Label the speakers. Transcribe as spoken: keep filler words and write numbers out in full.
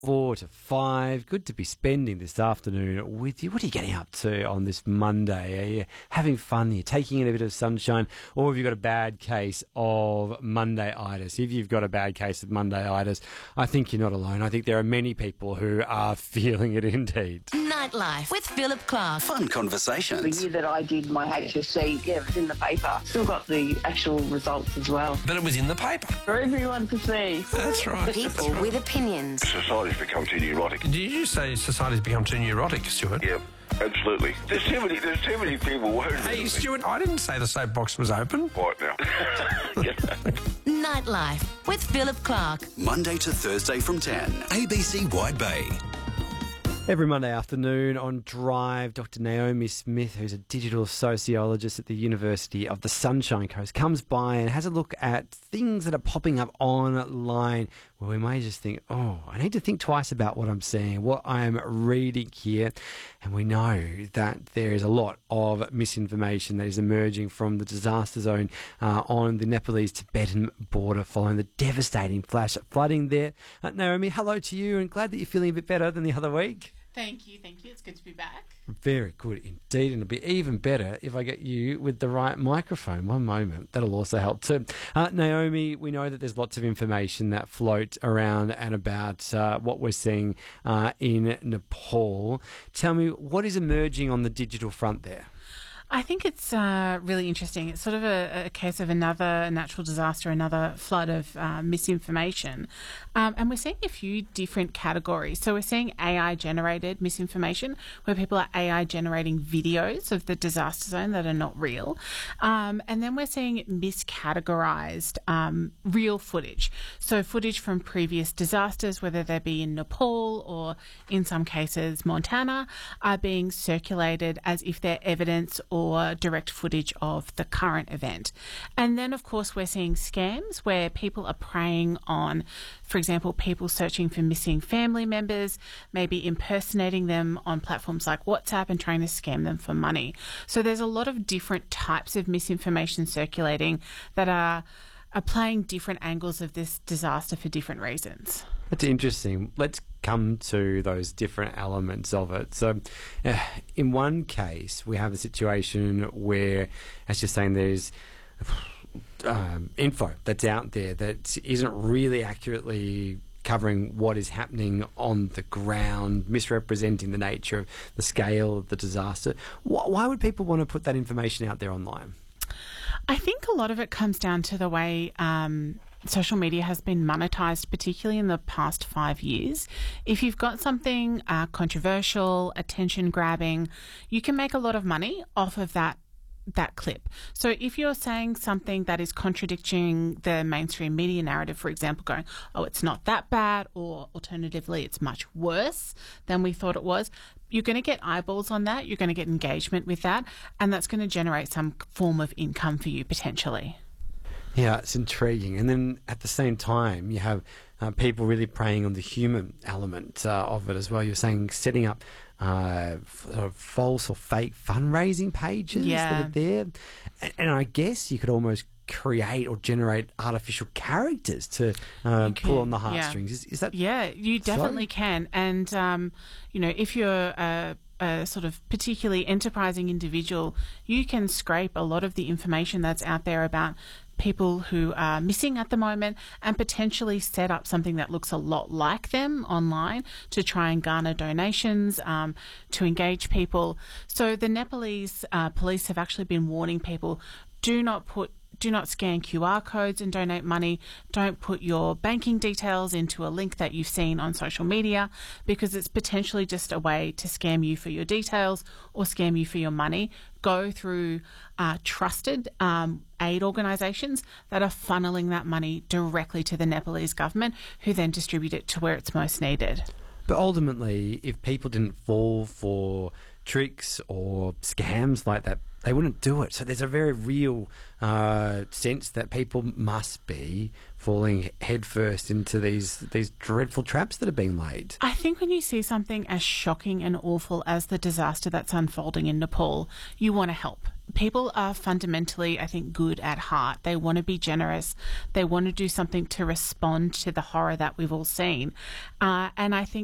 Speaker 1: Four to five. Good to be spending this afternoon with you. What are you getting up to on this Monday? Are you having fun? Are you taking in a bit of sunshine? Or have you got a bad case of Monday-itis? If you've got a bad case of Monday-itis, I think you're not alone. I think there are many people who are feeling it indeed.
Speaker 2: Nightlife with Philip Clark.
Speaker 3: Fun conversations.
Speaker 4: The year that I did my H S C, yeah, it was in the paper. Still got the actual results as well.
Speaker 5: But it was in the paper.
Speaker 4: For everyone to see.
Speaker 5: That's right.
Speaker 2: People
Speaker 5: That's right.
Speaker 2: with opinions.
Speaker 6: Society's become too neurotic.
Speaker 5: Did you say society's become too neurotic, Stuart?
Speaker 6: Yep, absolutely. There's too many. There's too many people worried.
Speaker 5: Hey, Stuart, I didn't say the soapbox was open.
Speaker 6: Quiet now.
Speaker 2: Nightlife with Philip Clark.
Speaker 3: Monday to Thursday from ten. A B C Wide Bay.
Speaker 1: Every Monday afternoon on Drive, Doctor Naomi Smith, who's a digital sociologist at the University of the Sunshine Coast, comes by and has a look at things that are popping up online where we may just think, oh, I need to think twice about what I'm seeing, what I'm reading here. And we know that there is a lot of misinformation that is emerging from the disaster zone uh, on the Nepalese-Tibetan border following the devastating flash flooding there. Uh, Naomi, hello to you, and glad that you're feeling a bit better than the other week.
Speaker 7: Thank you, thank you. It's good to be back.
Speaker 1: Very good indeed, and it'll be even better if I get you with the right microphone. One moment, that'll also help too. Uh, Naomi, we know that there's lots of information that float around and about uh, what we're seeing uh, in Nepal. Tell me, what is emerging on the digital front there?
Speaker 7: I think it's uh, really interesting. It's sort of a, a case of another natural disaster, another flood of uh, misinformation. Um, and we're seeing a few different categories. So we're seeing A I-generated misinformation, where people are A I-generating videos of the disaster zone that are not real. Um, and then we're seeing miscategorized um, real footage. So footage from previous disasters, whether they be in Nepal or in some cases Montana, are being circulated as if they're evidence or or direct footage of the current event. And then, of course, we're seeing scams where people are preying on, for example, people searching for missing family members, maybe impersonating them on platforms like WhatsApp and trying to scam them for money. So there's a lot of different types of misinformation circulating that are are playing different angles of this disaster for different reasons.
Speaker 1: That's interesting. Let's come to those different elements of it. So uh, in one case, we have a situation where, as you're saying, there's um, info that's out there that isn't really accurately covering what is happening on the ground, misrepresenting the nature of the scale of the disaster. Why, why would people want to put that information out there online?
Speaker 7: I think a lot of it comes down to the way um, social media has been monetized, particularly in the past five years. If you've got something uh, controversial, attention-grabbing, you can make a lot of money off of that that clip. So if you're saying something that is contradicting the mainstream media narrative, for example, going, oh, it's not that bad, or alternatively, it's much worse than we thought it was, you're going to get eyeballs on that, you're going to get engagement with that, and that's going to generate some form of income for you potentially.
Speaker 1: Yeah, it's intriguing. And then at the same time, you have uh, people really preying on the human element uh, of it as well. You're saying setting up uh, sort of false or fake fundraising pages
Speaker 7: yeah.
Speaker 1: that are there. And, and I guess you could almost create or generate artificial characters to uh, pull on the heartstrings.
Speaker 7: Yeah.
Speaker 1: Is, is that
Speaker 7: Yeah, you definitely
Speaker 1: so?
Speaker 7: can. And, um, you know, if you're a, a sort of particularly enterprising individual, you can scrape a lot of the information that's out there about people who are missing at the moment and potentially set up something that looks a lot like them online to try and garner donations, um, to engage people. So the Nepalese uh, police have actually been warning people, do not put Do not scan Q R codes and donate money. Don't put your banking details into a link that you've seen on social media, because it's potentially just a way to scam you for your details or scam you for your money. Go through uh, trusted um, aid organisations that are funneling that money directly to the Nepalese government, who then distribute it to where it's most needed.
Speaker 1: But ultimately, if people didn't fall for tricks or scams like that, they wouldn't do it. So there's a very real uh, sense that people must be falling headfirst into these these dreadful traps that are being laid.
Speaker 7: I think when you see something as shocking and awful as the disaster that's unfolding in Nepal, you want to help, people are fundamentally, I think, good at heart. They want to be generous. They want to do something to respond to the horror that we've all seen. Uh, and I think